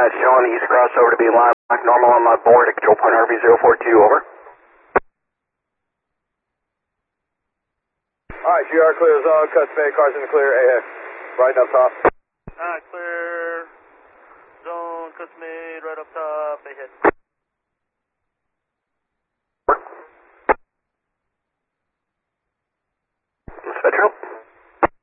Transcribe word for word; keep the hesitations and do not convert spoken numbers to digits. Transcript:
it's showing east crossover to be line normal on my board at control point R V zero four two, over. Alright, G R clear zone, cuts made, cars in the clear, ahead. Right up top. Alright, clear zone, cuts made, right up top, ahead.